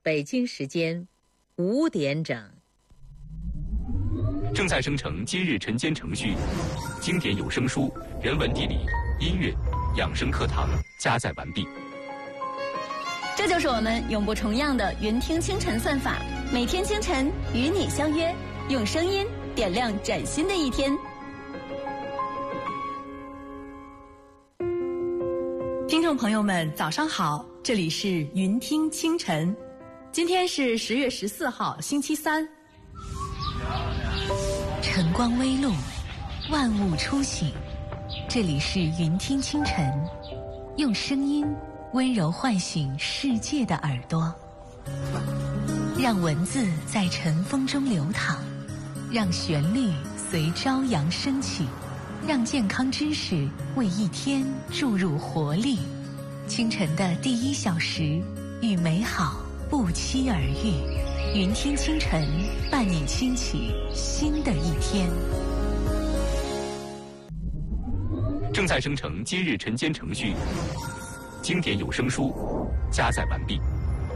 北京时间5点整。 正在生成今日晨间程序，经典有声书、人文地理、音乐、养生课堂加载完毕。 这就是我们永不重样的云听清晨算法，每天清晨与你相约，用声音点亮崭新的一天。 听众朋友们，早上好，这里是云听清晨，今天是10月14号，星期三。 晨光微露，万物初醒，这里是云听清晨，用声音温柔唤醒世界的耳朵，让文字在晨风中流淌，让旋律随朝阳升起，让健康知识为一天注入活力。清晨的第1小时，与美好不期而遇。云听清晨，伴你轻启新的一天。 正在生成今日晨间程序，经典有声书加载完毕。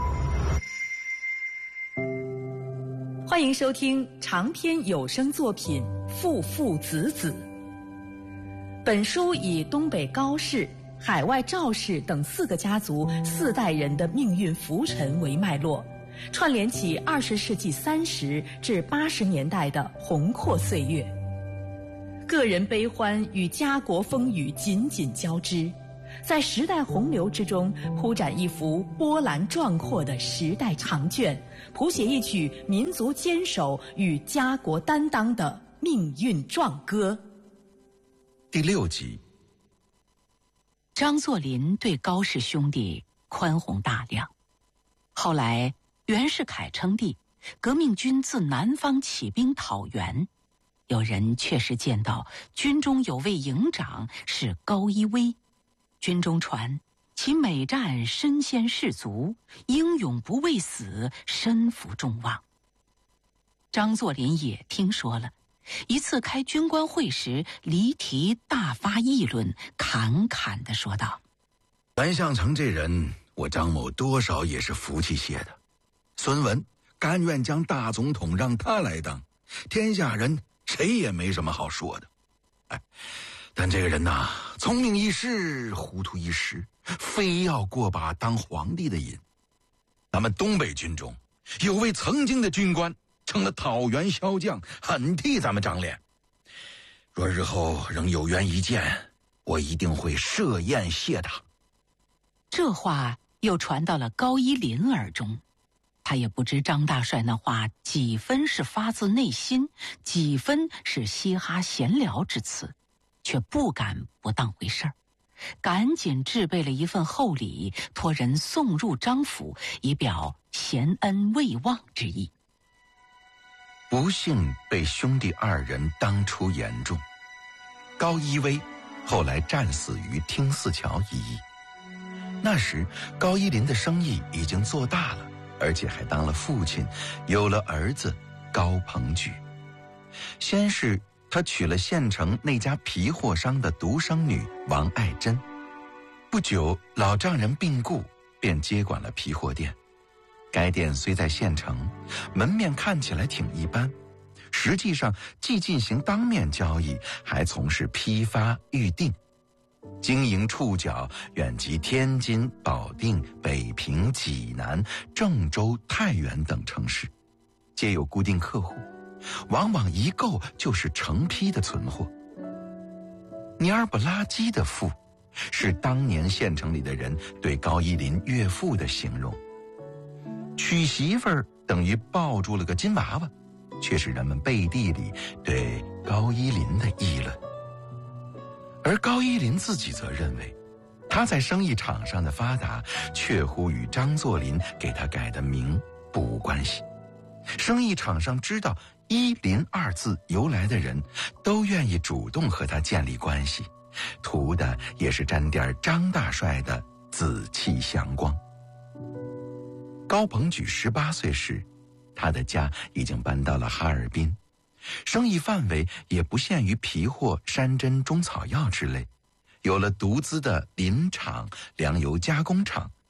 欢迎收听长篇有声作品《父父子子》。本书以东北高氏、海外赵氏等4个家族4代人的命运浮沉为脉络，串联起20世纪30至80年代的宏阔岁月，个人悲欢与家国风雨紧紧交织，在时代洪流之中铺展一幅波澜壮阔的时代长卷，谱写一曲民族坚守与家国担当的命运壮歌。 第6集。 张作霖对高氏兄弟宽宏大量，后来袁世凯称帝，革命军自南方起兵讨袁，有人确实见到军中有位营长是高一威，军中传其每战身先士卒，英勇不畏死，身负众望。张作霖也听说了，一次开军官会时离题大发议论，侃侃地说道： 袁相成这人，我张某多少也是服气些的。孙文甘愿将大总统让他来当，天下人谁也没什么好说的。但这个人呐，聪明一时，糊涂一时，非要过把当皇帝的瘾。咱们东北军中有位曾经的军官，成了讨袁骁将，很替咱们长脸。若日后仍有缘一见，我一定会设宴谢他。 这话又传到了高一林耳中，他也不知张大帅那话几分是发自内心，几分是嘻哈闲聊之词，却不敢不当回事儿，赶紧制备了一份厚礼，托人送入张府，以表贤恩未忘之意。 不幸被兄弟2人当初言中，高一威后来战死于听泗桥一役。那时高一林的生意已经做大了，而且还当了父亲，有了儿子高鹏举。先是他娶了县城那家皮货商的独生女王爱珍，不久老丈人病故，便接管了皮货店。该店虽在县城，门面看起来挺一般，实际上既进行当面交易，还从事批发预订，经营触角远及天津、保定、北平、济南、郑州、太原等城市，皆有固定客户，往往一购就是成批的存货。尼尔布拉基的富，是当年县城里的人对高一林岳父的形容。娶媳妇儿等于抱住了个金娃娃，却是人们背地里对高一林的议论。而高一林自己则认为，他在生意场上的发达，确乎与张作霖给他改的名不无关系。生意场上知道一林2字由来的人，都愿意主动和他建立关系，图的也是沾点张大帅的紫气祥光。高鹏举18岁时，他的家已经搬到了哈尔滨，生意范围也不限于皮货、山珍、中草药之类，有了独资的林厂、粮油加工厂，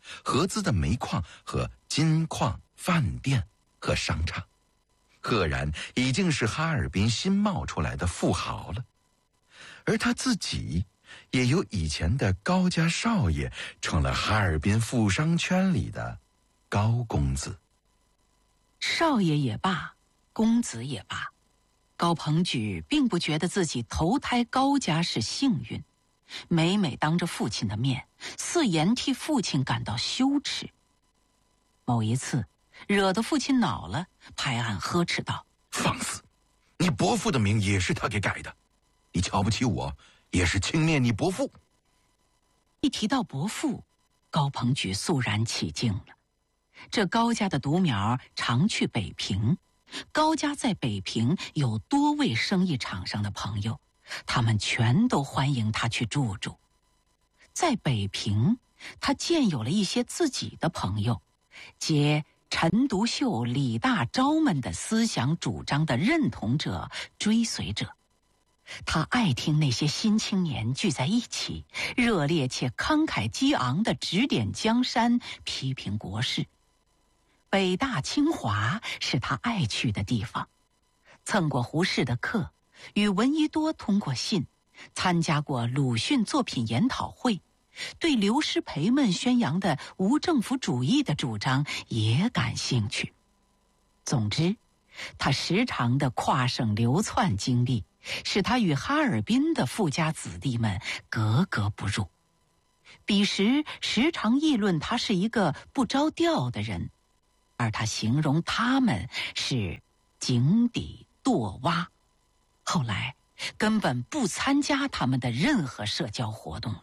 合资的煤矿和金矿、饭店和商场，赫然已经是哈尔滨新冒出来的富豪了。而他自己也由以前的高家少爷成了哈尔滨富商圈里的高公子。 少爷也罢，公子也罢，高鹏举并不觉得自己投胎高家是幸运，每每当着父亲的面，似言替父亲感到羞耻。某一次，惹得父亲恼了，拍案呵斥道：“ 放肆！你伯父的名也是他给改的，你瞧不起我，也是轻蔑你伯父。” 一提到伯父，高鹏举肃然起敬了。这高家的独苗常去北平，高家在北平有多位生意场上的朋友，他们全都欢迎他去住住。在北平，他见有了一些自己的朋友，皆陈独秀、李大钊们的思想主张的认同者、追随者。他爱听那些新青年聚在一起，热烈且慷慨激昂地指点江山，批评国事。北大清华是他爱去的地方，蹭过胡适的课，与闻一多通过信，参加过鲁迅作品研讨会，对刘师培们宣扬的无政府主义的主张也感兴趣。总之，他时常的跨省流窜经历，使他与哈尔滨的富家子弟们格格不入。彼时时常议论他是一个不着调的人，而他形容他们是井底堕蛙，后来根本不参加他们的任何社交活动了。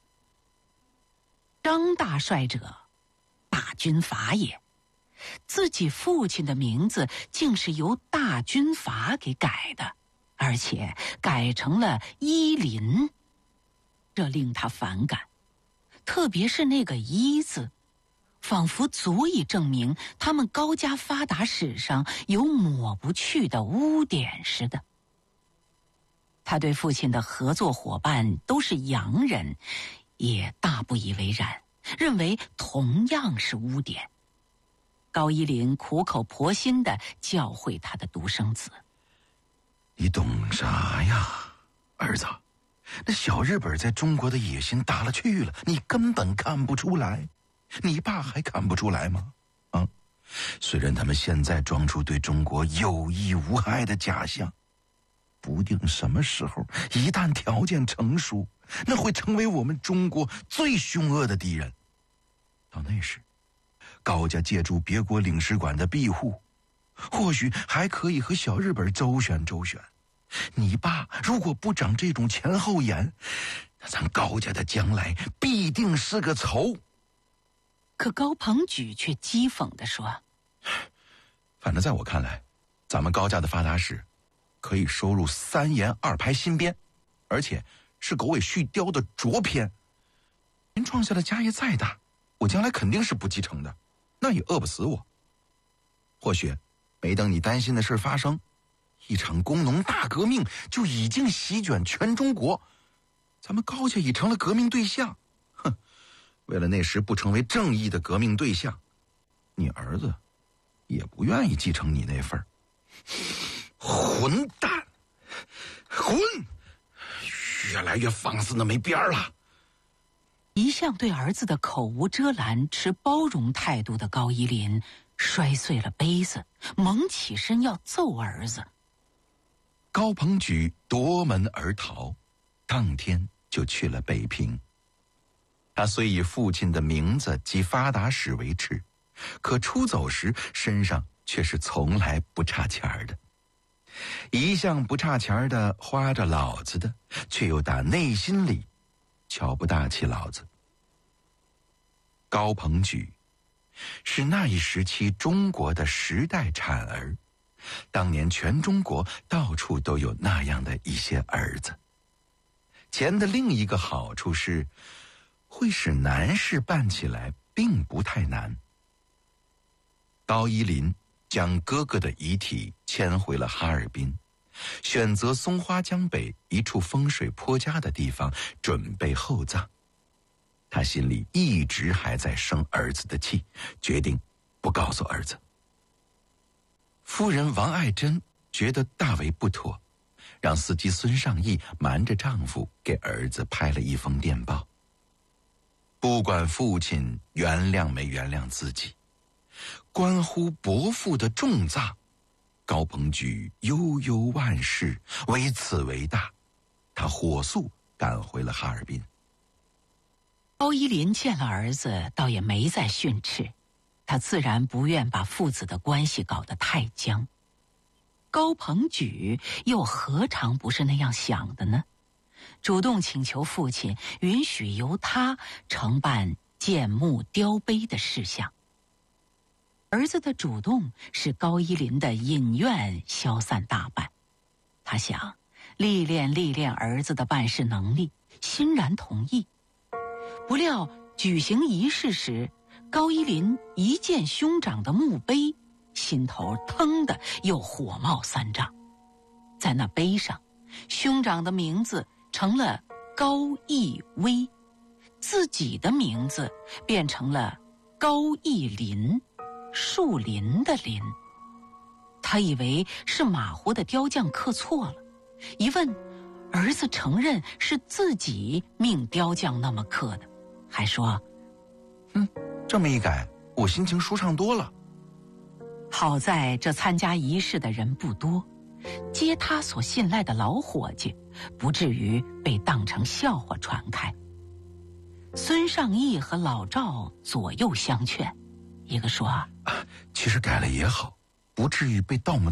张大帅者，大军阀也，自己父亲的名字竟是由大军阀给改的，而且改成了依林，这令他反感。特别是那个依字，仿佛足以证明他们高家发达史上有抹不去的污点似的。他对父亲的合作伙伴都是洋人，也大不以为然，认为同样是污点。高一林苦口婆心地教诲他的独生子：“ 你懂啥呀，儿子？那小日本在中国的野心大了去了，你根本看不出来。你爸还看不出来吗？啊，虽然他们现在装出对中国有益无害的假象，不定什么时候一旦条件成熟，那会成为我们中国最凶恶的敌人。到那时，高家借助别国领事馆的庇护，或许还可以和小日本周旋周旋。你爸如果不长这种前后眼，那咱高家的将来必定是个仇。” 可高鹏举却讥讽地说：“ 反正在我看来，咱们高家的发达史可以收入3言2拍新编，而且是狗尾续貂的拙篇。您创下的家业再大，我将来肯定是不继承的，那也饿不死我。或许没等你担心的事发生，一场工农大革命就已经席卷全中国，咱们高家已成了革命对象。哼，为了那时不成为正义的革命对象，你儿子也不愿意继承你那份儿。混蛋，混，越来越放肆的没边儿了。” 一向对儿子的口无遮拦、持包容态度的高一林摔碎了杯子，猛起身要揍儿子。 高鹏举夺门而逃，当天就去了北平。他虽以父亲的名字及发达史为耻，可出走时身上却是从来不差钱儿的。一向不差钱儿的花着老子的，却又打内心里瞧不大起老子。高鹏举是那一时期中国的时代产儿，当年全中国到处都有那样的一些儿子。钱的另一个好处是，会使难事办起来并不太难。高一林将哥哥的遗体迁回了哈尔滨，选择松花江北一处风水颇佳的地方准备厚葬。 他心里一直还在生儿子的气，决定不告诉儿子。夫人王爱珍觉得大为不妥，让司机孙尚义瞒着丈夫给儿子拍了一封电报。不管父亲原谅没原谅自己，关乎伯父的重葬，高鹏举悠悠万事，为此为大，他火速赶回了哈尔滨。 高一林见了儿子，倒也没再训斥，他自然不愿把父子的关系搞得太僵。高鹏举又何尝不是那样想的呢？主动请求父亲允许由他承办建墓雕碑的事项。儿子的主动使高一林的隐怨消散大半，他想历练儿子的办事能力，欣然同意。不料举行仪式时，高一林一见兄长的墓碑，心头腾的又火冒三丈。在那碑上，兄长的名字成了高义威，自己的名字变成了高义林，树林的林。他以为是马虎的雕匠刻错了，一问，儿子承认是自己命雕匠那么刻的，还说这么一改，我心情舒畅多了。 好在这参加仪式的人不多，接他所信赖的老伙计不至于被当成笑话传开。孙尚义和老赵左右相劝，一个说其实改了也好，不至于被盗墓